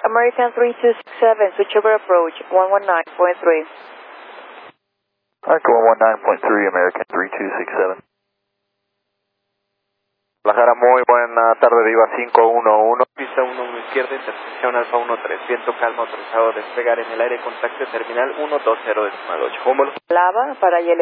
American 3267, switchover approach, 119.3. Arco 119.3, American 3267. Guadalajara, muy buena tarde, Viva 511. Pista 11 izquierda, intersección Alfa 13, viento calma, autorizado a despegar en el aire, contacto terminal 120.8. Homólogo. Lava para ILS.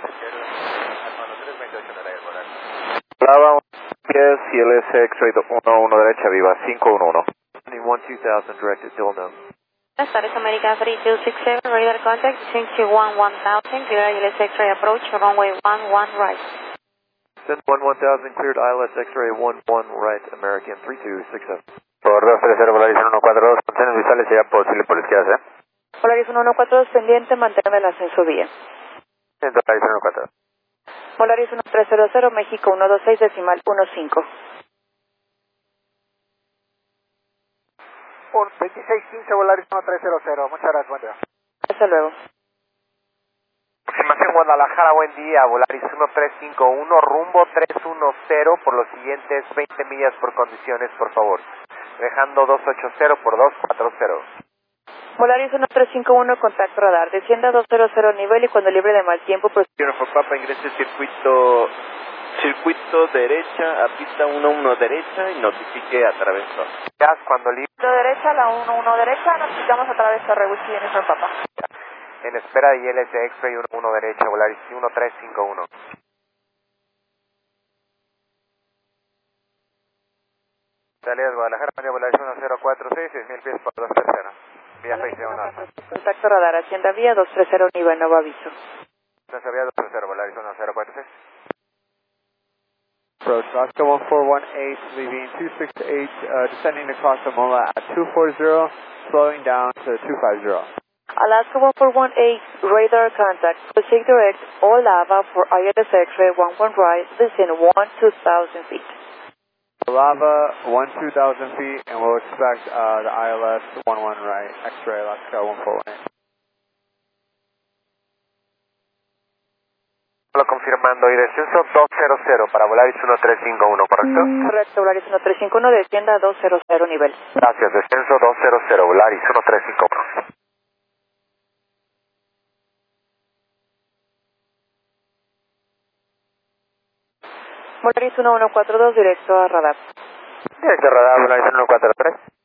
Lava 10, ILS X-ray 11 derecha, Viva 511. 2000, directed till no. Buenas tardes, American 3267, radar contact, between 211,000, clear ILS X-ray approach, runway 11 right. Send 1000, cleared ILS X-ray 11 right, American 3267. Por 230, Volaris 142, contenes visuales sería posible por izquierda, Volaris 142 pendiente, mantener el ascenso vía. Volaris 142. Volaris 1300, México 126, decimal 15. Por 2615, Volaris 1300, muchas gracias, buen día. Hasta luego. Aproximación Guadalajara, buen día, Volaris 1351, rumbo 310 por los siguientes 20 millas por condiciones, por favor. Dejando 280 por 240. Volaris 1351, contacto radar, descienda 200 nivel y cuando libre de mal tiempo, Uniform Papa, ingrese circuito derecha a pista 11 derecha y notifique a través de... Gas cuando libre. derecha, la 11 derecha, nos quitamos a través de Rebus y Uniform Papa. En espera de ILS X-ray 11 derecha, Volaris 1351. Salidas Guadalajara, María Volaris 1046, 6000 pies por 230. Vía 601. Contacto radar, hacienda vía 230 nivel, nuevo aviso. Entonces vía 230, Volaris 1046. Approach Oscar 1418, leaving 268, descending across the MOLA at 240, slowing down to 250. Alaska 1418, radar contact, proceed direct, all lava for ILS X-ray 11 right, descend 12,000 feet. Lava 12,000 feet, and we'll expect the ILS 11 right, X-ray Alaska 1418. Lo confirmando y descenso 200 para Volaris 1351, ¿correcto? Correcto, Volaris 1351, descienda 200 nivel. Gracias, descenso 200, Volaris 1351. Volaris 1142, directo a radar. Directo radar, Volaris 143.